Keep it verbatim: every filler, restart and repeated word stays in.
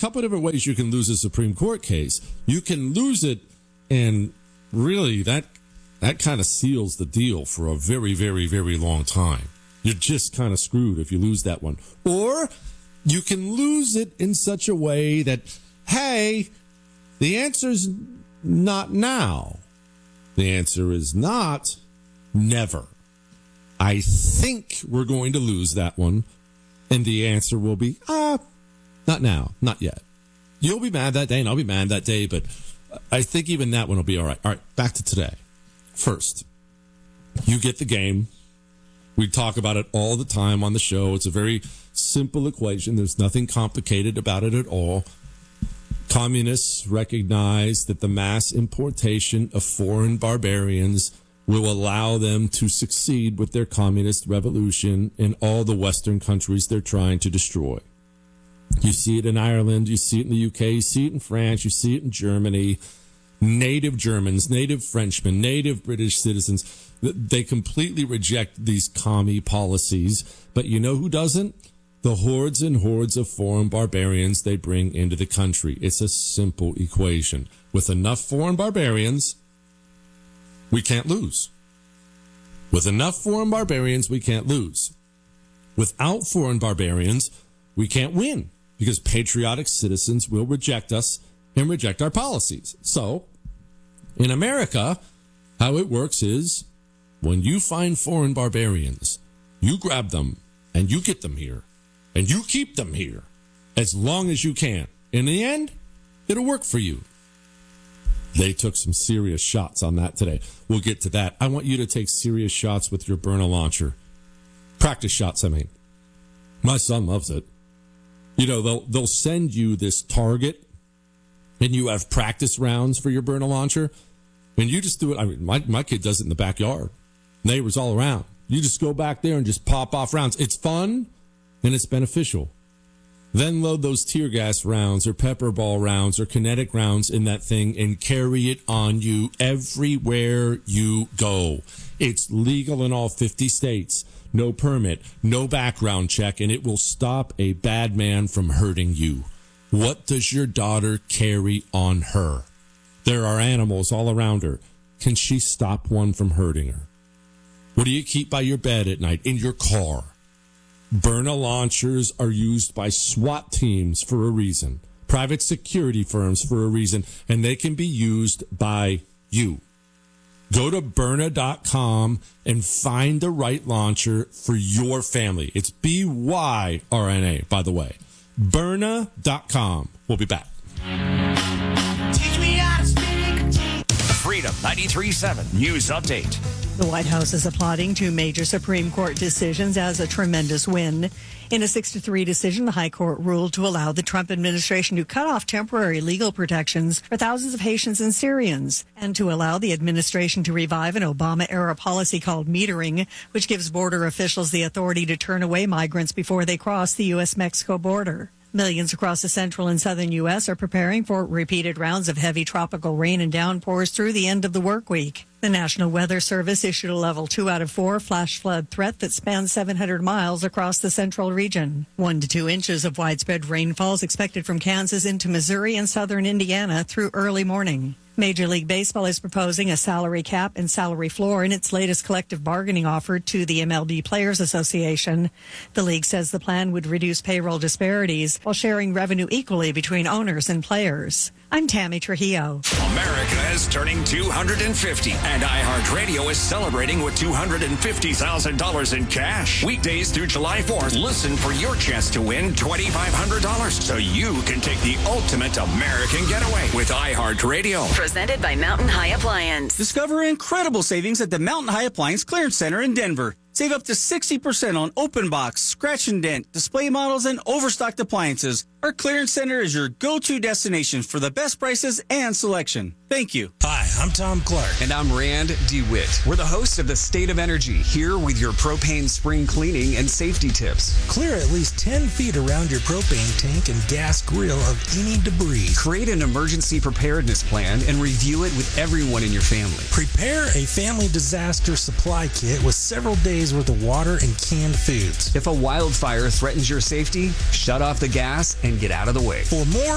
couple different ways you can lose a Supreme Court case. You can lose it, and really that that kind of seals the deal for a very, very, very long time. You're just kind of screwed if you lose that one. Or you can lose it in such a way that, hey, the answer's not now. The answer is not never. I think we're going to lose that one. And the answer will be, ah, not now, not yet. You'll be mad that day, and I'll be mad that day, but I think even that one will be all right. All right, back to today. First, you get the game. We talk about it all the time on the show. It's a very simple equation. There's nothing complicated about it at all. Communists recognize that the mass importation of foreign barbarians will allow them to succeed with their communist revolution in all the Western countries they're trying to destroy. You see it in Ireland, you see it in the U K, you see it in France, you see it in Germany. Native Germans, native Frenchmen, native British citizens, they completely reject these commie policies. But you know who doesn't? The hordes and hordes of foreign barbarians they bring into the country. It's a simple equation. With enough foreign barbarians, we can't lose. With enough foreign barbarians, we can't lose. Without foreign barbarians, we can't win, because patriotic citizens will reject us and reject our policies. So, in America, how it works is, when you find foreign barbarians, you grab them and you get them here, and you keep them here as long as you can. In the end, it'll work for you. They took some serious shots on that today. We'll get to that. I want you to take serious shots with your Byrna launcher. Practice shots, I mean. My son loves it. You know, they'll they'll send you this target, and you have practice rounds for your Byrna launcher, and you just do it. I mean, my, my kid does it in the backyard. Neighbors all around. You just go back there and just pop off rounds. It's fun, and it's beneficial. Then load those tear gas rounds or pepper ball rounds or kinetic rounds in that thing and carry it on you everywhere you go. It's legal in all fifty states. No permit, no background check, and it will stop a bad man from hurting you. What does your daughter carry on her? There are animals all around her. Can she stop one from hurting her? What do you keep by your bed at night? In your car. Byrna launchers are used by SWAT teams for a reason, private security firms for a reason, and they can be used by you. Go to Byrna dot com and find the right launcher for your family. It's B Y R N A, by the way. Byrna dot com. We'll be back. Teach me how to speak. Freedom ninety-three point seven News Update. The White House is applauding two major Supreme Court decisions as a tremendous win. In a six to three decision, the High Court ruled to allow the Trump administration to cut off temporary legal protections for thousands of Haitians and Syrians, and to allow the administration to revive an Obama-era policy called metering, which gives border officials the authority to turn away migrants before they cross the U S Mexico border. Millions across the central and southern U S are preparing for repeated rounds of heavy tropical rain and downpours through the end of the work week. The National Weather Service issued a level two out of four flash flood threat that spans seven hundred miles across the central region. One to two inches of widespread rainfall is expected from Kansas into Missouri and southern Indiana through early morning. Major League Baseball is proposing a salary cap and salary floor in its latest collective bargaining offer to the M L B Players Association. The league says the plan would reduce payroll disparities while sharing revenue equally between owners and players. I'm Tammy Trujillo. America is turning two hundred fifty, and iHeartRadio is celebrating with two hundred fifty thousand dollars in cash. Weekdays through July fourth, listen for your chance to win two thousand five hundred dollars so you can take the ultimate American getaway with iHeartRadio. Presented by Mountain High Appliance. Discover incredible savings at the Mountain High Appliance Clearance Center in Denver. Save up to sixty percent on open box, scratch and dent, display models, and overstocked appliances. Our clearance center is your go-to destination for the best prices and selection. Thank you. Hi, I'm Tom Clark. And I'm Rand DeWitt. We're the hosts of The State of Energy, here with your propane spring cleaning and safety tips. Clear at least ten feet around your propane tank and gas grill of any debris. Create an emergency preparedness plan and review it with everyone in your family. Prepare a family disaster supply kit with several days worth of water and canned foods. If a wildfire threatens your safety, shut off the gas and get out of the way. For more